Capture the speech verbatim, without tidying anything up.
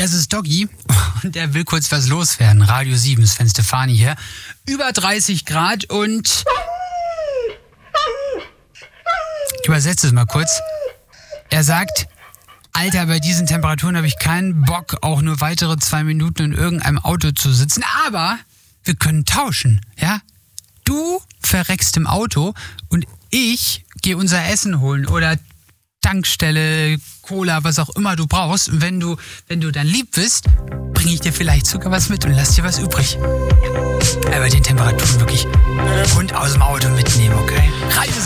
Das ist Doggy und der will kurz was loswerden. Radio sieben, Sven Stefani hier. Über dreißig Grad und... Ich übersetze es mal kurz. Er sagt, Alter, bei diesen Temperaturen habe ich keinen Bock, auch nur weitere zwei Minuten in irgendeinem Auto zu sitzen. Aber wir können tauschen, ja? Du verreckst im Auto und ich gehe unser Essen holen oder Tankstelle, Cola, was auch immer du brauchst. Und wenn du, wenn du dann lieb bist, bringe ich dir vielleicht sogar was mit und lass dir was übrig. Aber bei den Temperaturen wirklich Hund aus dem Auto mitnehmen, okay? Radio